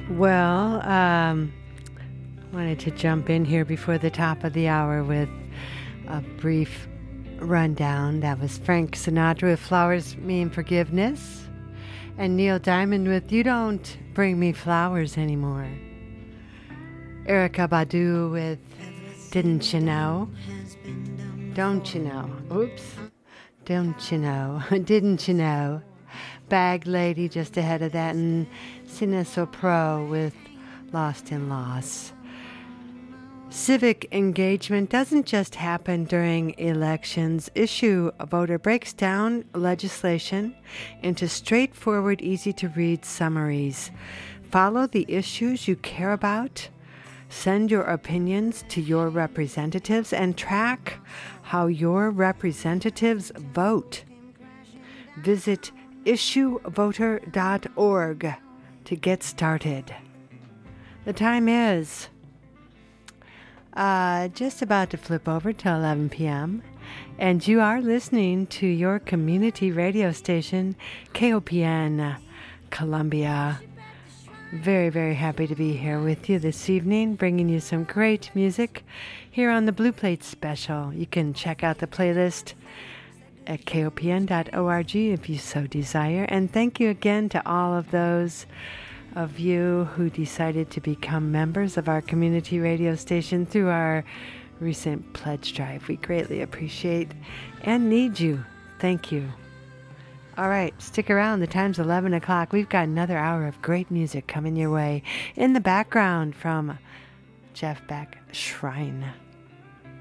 Well, wanted to jump in here before the top of the hour with a brief rundown. That was Frank Sinatra with Flowers Mean Forgiveness, and Neil Diamond with You Don't Bring Me Flowers Anymore. Erykah Badu with Didn't You Know? Don't You Know? Oops. Don't You Know? Didn't You Know? Bag Lady just ahead of that, and Sina Sopro with Lost in Loss. Civic engagement doesn't just happen during elections. Issue Voter breaks down legislation into straightforward, easy-to-read summaries. Follow the issues you care about. Send your opinions to your representatives and track how your representatives vote. Visit issuevoter.org to get started. The time is just about to flip over to 11 p.m. and you are listening to your community radio station, KOPN Columbia. Very, very happy to be here with you this evening, bringing you some great music here on the Blue Plate Special. You can check out the playlist at kopn.org if you so desire. And thank you again to all of those of you who decided to become members of our community radio station through our recent pledge drive. We greatly appreciate and need you. Thank you. All right, stick around. The time's 11 o'clock. We've got another hour of great music coming your way. In the background from Jeff Beck, Shrine.